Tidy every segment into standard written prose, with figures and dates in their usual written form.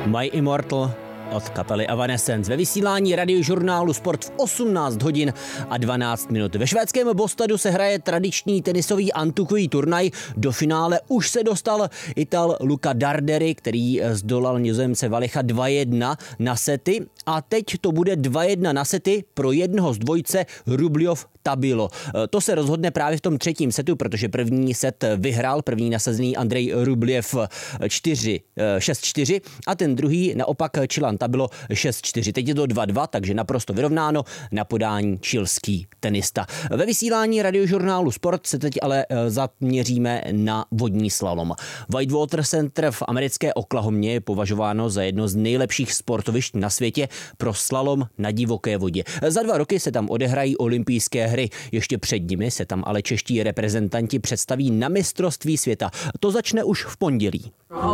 My Immortal od kapely Evanescence ve vysílání radiožurnálu Sport v 18 hodin a 12 minut. Ve švédském Båstadu se hraje tradiční tenisový antukový turnaj. Do finále už se dostal Ital Luca Darderi, který zdolal Nizozemce Valicha 2-1 na sety. A teď to bude 2-1 na sety pro jednoho z dvojce Rubljov Tabilo. To se rozhodne právě v tom třetím setu, protože první set vyhrál první nasazený Andrej Rubljev 6-4 a ten druhý naopak Čilan Tabilo 6-4. Teď je to 2-2, takže naprosto vyrovnáno na podání čilský tenista. Ve vysílání radiožurnálu Sport se teď ale zaměříme na vodní slalom. Whitewater Center v americké Oklahomě je považováno za jedno z nejlepších sportovišť na světě pro slalom na divoké vodě. Za 2 roky se tam odehrají olympijské hry. Ještě před nimi se tam ale čeští reprezentanti představí na mistrovství světa. To začne už v pondělí.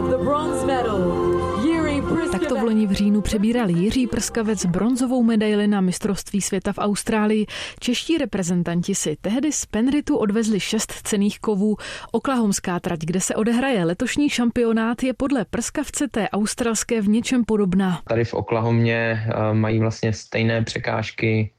Takto v loni v říjnu přebíral Jiří Prskavec bronzovou medaili na mistrovství světa v Austrálii. Čeští reprezentanti si tehdy z Penritu odvezli 6 cenných kovů. Oklahomská trať, kde se odehraje letošní šampionát, je podle Prskavce té australské v něčem podobná. Tady v Oklahomě mají vlastně stejné překážky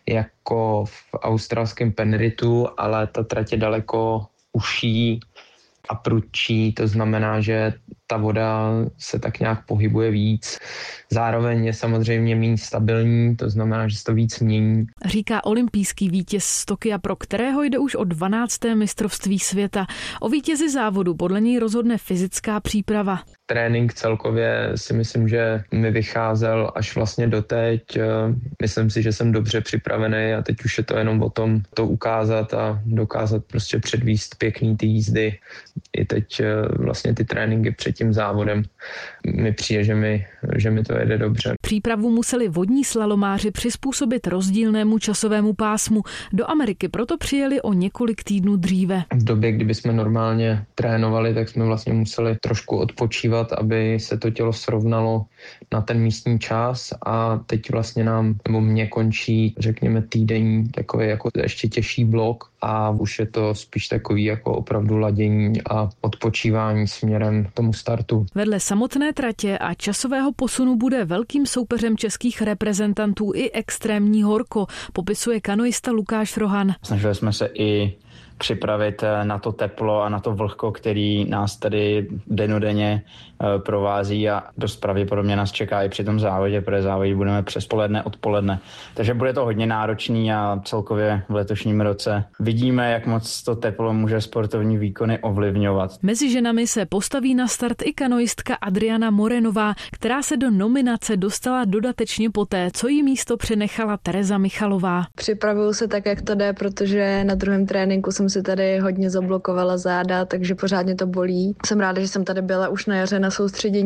jako v australském Penritu, ale ta trať je daleko užší a prudčí, to znamená, že ta voda se tak nějak pohybuje víc. Zároveň je samozřejmě méně stabilní, to znamená, že se to víc mění. Říká olympijský vítěz z Tokia, pro kterého jde už o 12. mistrovství světa. O vítězi závodu podle něj rozhodne fyzická příprava. Trénink celkově si myslím, že mi vycházel až vlastně doteď. Myslím si, že jsem dobře připravený a teď už je to jenom o tom to ukázat a dokázat prostě předvést pěkný ty jízdy. I teď vlastně ty tréninky před tím závodem mi přijde, že mi to jede dobře. Přípravu museli vodní slalomáři přizpůsobit rozdílnému časovému pásmu. Do Ameriky proto přijeli o několik týdnů dříve. V době, kdyby jsme normálně trénovali, tak jsme vlastně museli trošku odpočívat, aby se to tělo srovnalo na ten místní čas a teď vlastně mě končí, řekněme, týdenní takový jako ještě těžší blok a už je to spíš takový jako opravdu ladění a odpočívání směrem k tomu startu. Vedle samotné tratě a časového posunu bude velkým soupeřem českých reprezentantů i extrémní horko, popisuje kanoista Lukáš Rohan. Snažili jsme se i připravit na to teplo a na to vlhko, který nás tady dennodenně provází a dost pravděpodobně nás čeká i při tom závodě, protože závodit budeme přes poledne, odpoledne. Takže bude to hodně náročný a celkově v letošním roce vidíme, jak moc to teplo může sportovní výkony ovlivňovat. Mezi ženami se postaví na start i kanoistka Adriana Morenová, která se do nominace dostala dodatečně poté, co jí místo přenechala Tereza Michalová. Připravuju se tak, jak to jde, protože na druhém tréninku jsem si tady hodně zablokovala záda, takže pořádně to bolí. Jsem ráda, že jsem tady byla už na jaře na soustředění